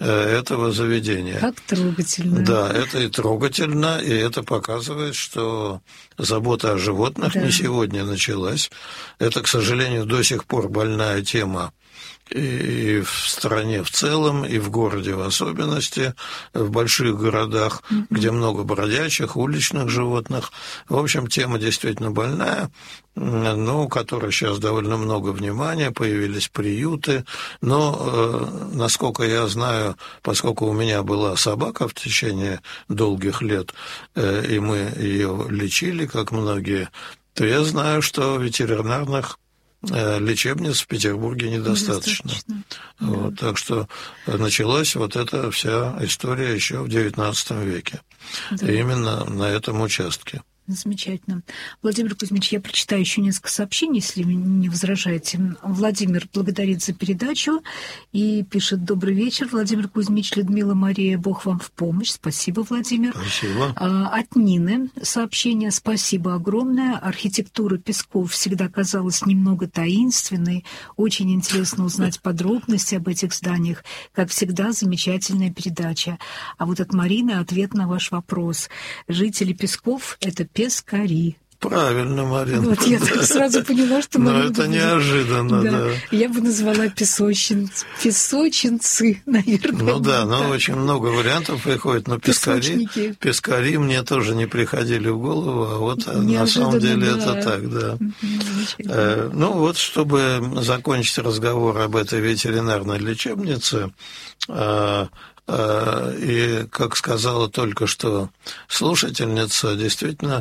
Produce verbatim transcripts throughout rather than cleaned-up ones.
этого заведения. Как трогательно. Да, это и трогательно, и это показывает, что забота о животных да. не сегодня началась. Это, к сожалению, до сих пор больная тема и в стране в целом, и в городе в особенности, в больших городах, mm-hmm. где много бродячих, уличных животных. В общем, тема действительно больная, но у которой сейчас довольно много внимания, появились приюты. Но, насколько я знаю, поскольку у меня была собака в течение долгих лет, и мы ее лечили, как многие, то я знаю, что ветеринарных лечебниц в Петербурге недостаточно. недостаточно. Вот, да. Так что началась вот эта вся история еще в девятнадцатом веке. Да. Именно на этом участке. Замечательно. Владимир Кузьмич, я прочитаю еще несколько сообщений, если вы не возражаете. Владимир благодарит за передачу и пишет: «Добрый вечер, Владимир Кузьмич, Людмила, Мария, Бог вам в помощь». Спасибо, Владимир. Спасибо. От Нины сообщение: «Спасибо огромное. Архитектура Песков всегда казалась немного таинственной. Очень интересно узнать подробности об этих зданиях. Как всегда, замечательная передача». А вот от Марины ответ на ваш вопрос. Жители Песков — это пескари. Правильно, Марина. Вот я так сразу поняла, что Марина... Но это будет... неожиданно, да. да. Я бы назвала песочинцы, песочинцы, наверное. Ну да, но так. очень много вариантов приходит. Но пескари, пескари мне тоже не приходили в голову, а вот неожиданно, на самом деле да. это так, да. Э, ну вот, чтобы закончить разговор об этой ветеринарной лечебнице, э, и, как сказала только что слушательница, действительно,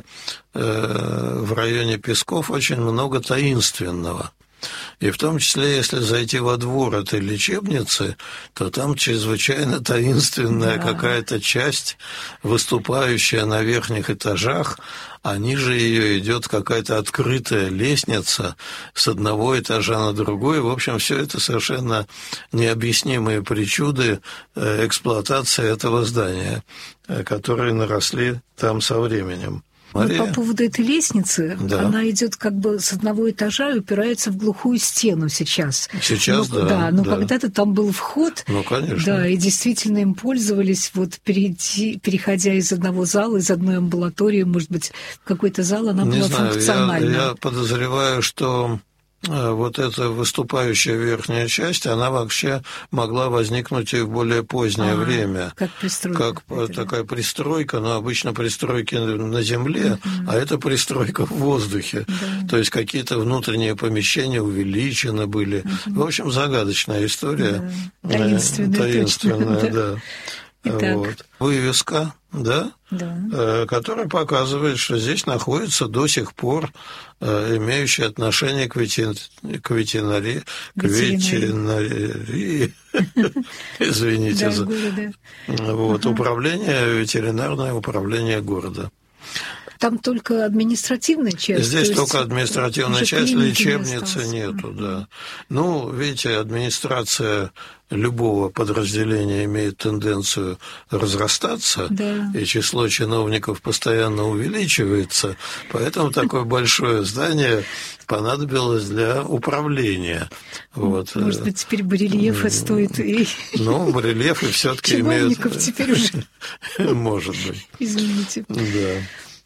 в районе Песков очень много таинственного. И в том числе, если зайти во двор этой лечебницы, то там чрезвычайно таинственная да. какая-то часть, выступающая на верхних этажах, а ниже ее идет какая-то открытая лестница с одного этажа на другой. В общем, все это совершенно необъяснимые причуды эксплуатации этого здания, которые наросли там со временем. Вот по поводу этой лестницы, да. она идет как бы с одного этажа и упирается в глухую стену сейчас. Сейчас, но, да. Да, но да. когда-то там был вход. Ну, конечно. Да, и действительно им пользовались, вот перейти, переходя из одного зала, из одной амбулатории, может быть, в какой-то зал, она Не была знаю, функциональна. Я, я подозреваю, что вот эта выступающая верхняя часть, она вообще могла возникнуть и в более позднее а, время. Как пристройка. Как такая пристройка, но обычно пристройки на земле, uh-huh. а это пристройка в воздухе. Да. То есть какие-то внутренние помещения увеличены были. Uh-huh. В общем, загадочная история. Да. Таинственная, Таинственная, точно. да. Вот. Вывеска, да, да. которая показывает, что здесь находится до сих пор имеющий отношение к, вети... к ветеринарии, к ветеринарии, извините за... Вот, управление, ветеринарное управление города. Там только административная часть? Здесь то только административная часть, лечебницы не нету, да. Ну, видите, администрация любого подразделения имеет тенденцию разрастаться, да. и число чиновников постоянно увеличивается, поэтому такое большое здание понадобилось для управления. Вот. Может быть, теперь барельефы стоит и... Ну, барельефы все-таки имеют... Чиновников теперь уже... Может быть. Извините. Да.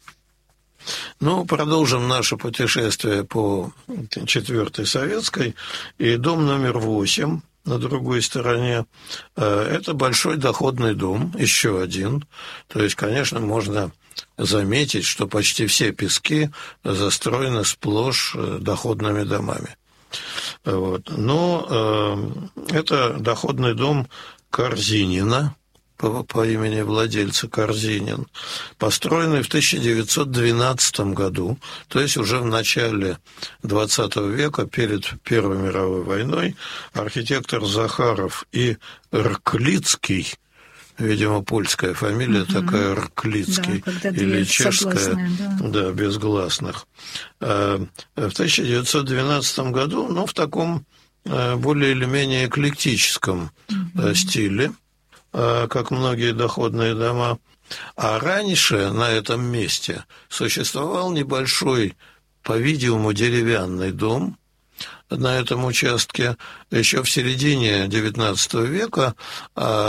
Ну, продолжим наше путешествие по четвертой Советской. И дом номер восемь на другой стороне – это большой доходный дом, еще один. То есть, конечно, можно заметить, что почти все Пески застроены сплошь доходными домами. Вот. Но э, это доходный дом Корзинина, по, по имени владельца Корзинин, построенный в тысяча девятьсот двенадцатом году, то есть уже в начале двадцатого века, перед Первой мировой войной, архитектор Захаров и Рклицкий, видимо, польская фамилия угу. такая, Рклицкий, да, или чешская, да. да, без гласных, в тысяча девятьсот двенадцатом году, ну, в таком более или менее эклектическом угу. стиле, как многие доходные дома. А раньше на этом месте существовал небольшой, по-видимому, деревянный дом на этом участке. Еще в середине девятнадцатого века